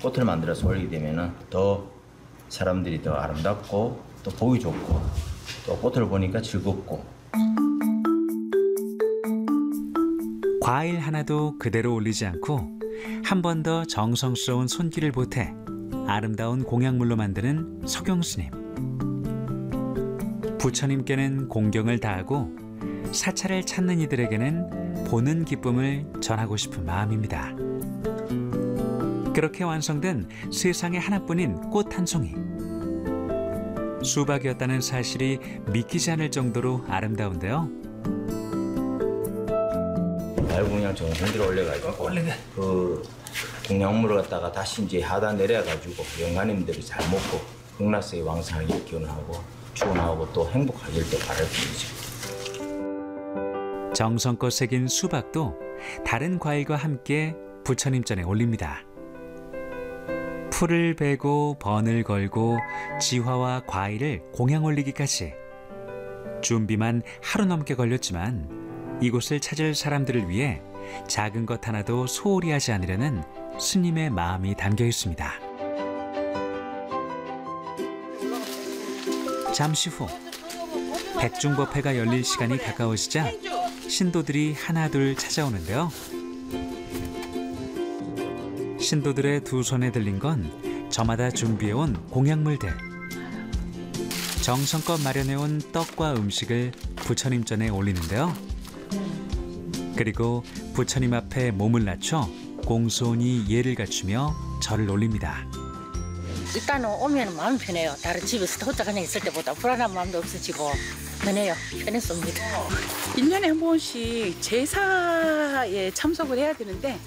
꽃을 만들어서 올리게 되면은 더 사람들이 더 아름답고 또 보기 좋고 또 꽃을 보니까 즐겁고. 과일 하나도 그대로 올리지 않고 한 번 더 정성스러운 손길을 보태 아름다운 공약물로 만드는 석용스님. 부처님께는 공경을 다하고 사찰을 찾는 이들에게는 보는 기쁨을 전하고 싶은 마음입니다. 그렇게 완성된 세상에 하나뿐인 꽃 한 송이. 수박이었다는 사실이 믿기지 않을 정도로 아름다운데요. 말고 그냥 정성들어 올려가지고 그 공약물을 갖다가 다시 이제 하다 내려가지고 영가님들이 잘 먹고 극락세계 왕성하게 기원하고 축원하고 또 행복하길 또 바랄 뿐이죠. 정성껏 새긴 수박도 다른 과일과 함께 부처님전에 올립니다. 풀을 베고 번을 걸고 지화와 과일을 공양 올리기까지 준비만 하루 넘게 걸렸지만 이곳을 찾을 사람들을 위해 작은 것 하나도 소홀히 하지 않으려는 스님의 마음이 담겨 있습니다. 잠시 후 백중법회가 열릴 시간이 가까워지자 신도들이 하나둘 찾아오는데요. 신도들의 두 손에 들린 건 저마다 준비해온 공약물들. 정성껏 마련해온 떡과 음식을 부처님전에 올리는데요. 그리고 부처님 앞에 몸을 낮춰 공손히 예를 갖추며 절을 올립니다. 일단은 오면 마음이 편해요. 다른 집에서 혼자 그냥 있을 때보다 불안한 마음도 없어지고 편해요. 편했습니다. 1년에 한 번씩 제사에 참석을 해야 되는데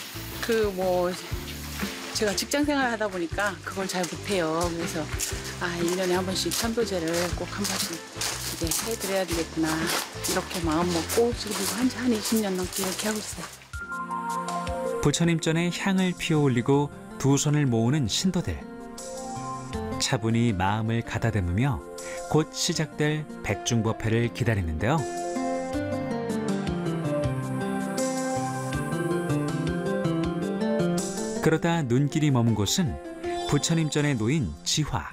제가 직장 생활을 하다 보니까 그걸 잘 못해요. 그래서 1년에 한 번씩 천도제를 꼭 한 번씩 이제 해드려야 되겠구나. 이렇게 마음 먹고 지금 한 20년 넘게 이렇게 하고 있어요. 부처님전에 향을 피워 올리고 두 손을 모으는 신도들. 차분히 마음을 가다듬으며 곧 시작될 백중법회를 기다리는데요. 그러다 눈길이 머문 곳은 부처님전에 놓인 지화.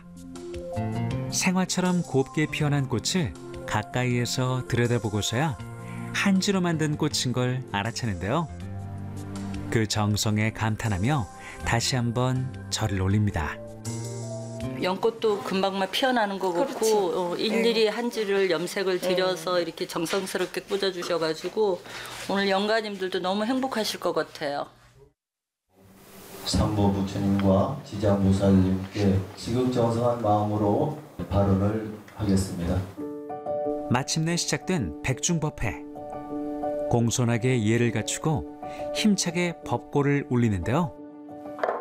생화처럼 곱게 피어난 꽃을 가까이에서 들여다보고서야 한지로 만든 꽃인 걸 알아채는데요. 그 정성에 감탄하며 다시 한번 절을 올립니다. 연꽃도 금방만 피어나는 것 같고 일일이 한지를 염색을 들여서 이렇게 정성스럽게 꽂아주셔가지고 오늘 영가님들도 너무 행복하실 것 같아요. 삼보 부처님과 지장보살님께 지극정성한 마음으로 발언을 하겠습니다. 마침내 시작된 백중법회. 공손하게 예를 갖추고 힘차게 법고를 울리는데요.